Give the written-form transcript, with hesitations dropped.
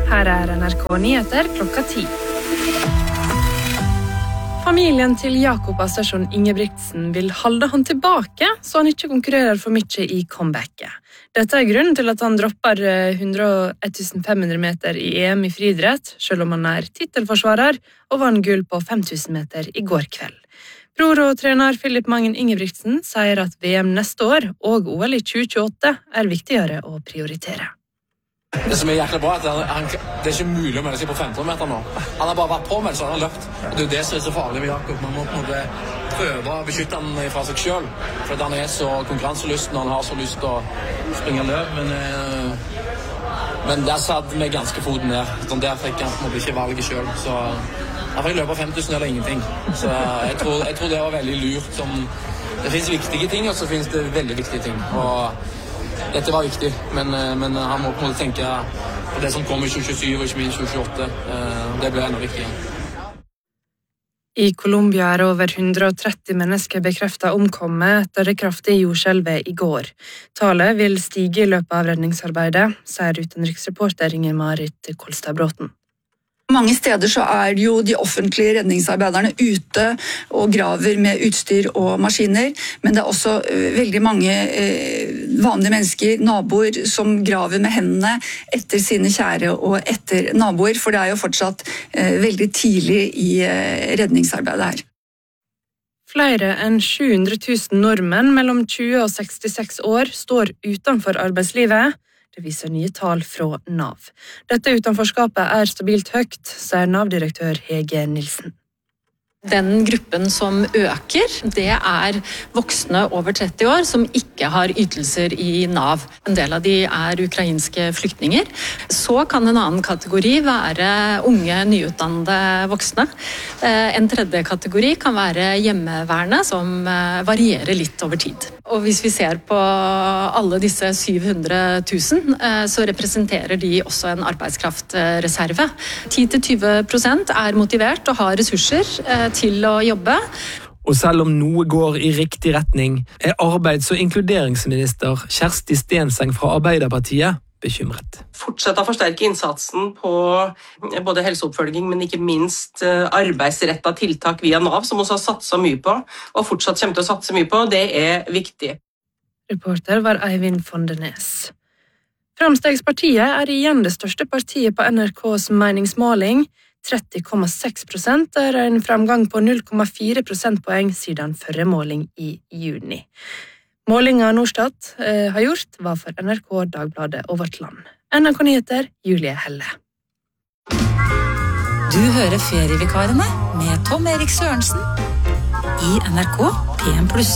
Her NRK Nyheter klokka 10. Familien til Jakob Assersson Ingebrigtsen vil holde han tilbake, så han ikke konkurrerer for mye i comebacket. Dette grunnen til at han dropper 1500 meter i EM i friidrett, selv om han titelforsvarer og vann gull på 5000 meter i går kveld. Bror og trener Philip Mangen Ingebrigtsen sier at VM neste år og OL i 2028 viktigere å prioritere. Det som jæklig bra det ikke mulig å melde seg på 1500 meter nå. Han har bare vært påmeldt, så han har løpt. Og det det som så farlig med Jakob. Man må på en måte prøve å beskytte han fra seg selv. For han så konkurranselysten, og han har så lyst til å springe løp. Men der satt vi ganske foten ned. Sånn der fikk han på en måte ikke valget selv. Så han fikk løpe 5000 eller ingenting. Så jeg tror det var veldig lurt. Det finnes viktige ting, og så finnes det veldig viktige ting. Og dette var viktig, men han må på en måte tenke på det som kommer i 2027 og ikke minst 2028. Det blir enda viktigere. I Colombia over 130 mennesker bekreftet omkommet etter det kraftige jordskjelvet i går. Tallet vil stige i løpet av redningsarbeidet, sier utenriksreporter Inger Marit Kolstad-Bråten. Mange steder så det jo de offentlige redningsarbeiderne ute og graver med utstyr og maskiner, men det også veldig mange vanlige mennesker, naboer, som graver med hendene etter sine kjære og etter naboer, for det jo fortsatt veldig tidlig i redningsarbeidet her. Flere enn 700 000 nordmenn mellom 20 og 66 år står utenfor arbeidslivet. Det viser nye tall fra NAV. Dette utenforskapet stabilt høyt, sier NAV-direktør Hege Nilsen. Den gruppen som øker, det voksne over 30 år som ikke har ytelser i NAV. En del av de ukrainske flyktninger. Så kan en annen kategori være unge, nyutdannede voksne. En tredje kategori kan være hjemmeværende, som varierer litt over tid. Og hvis vi ser på alle disse 700 000, så representerer de også en arbeidskraftreserve. 10-20% motivert og har ressurser til å jobbe. Og selv om noe går i riktig retning, arbeids- og inkluderingsminister Kjersti Stenseng fra Arbeiderpartiet bekymret. Fortsette å forsterke innsatsen på både helseoppfølging, men ikke minst arbeidsrettet tiltak via NAV, som også har satset mye på, og fortsatt kommer til å satse mye på. Det viktig. Reporter var Eivind Fondenes. Framstegspartiet igjen det største partiet på NRKs meningsmåling. 30,6% en framgang på 0,4 prosentpoeng siden førre måling i juni. Målinga Norstat har gjort var for NRK, Dagbladet og Vårt Land. NRK Nyheter, Julie Helle. Du hører Ferievikarene med Tom Erik Sørensen i NRK PM+.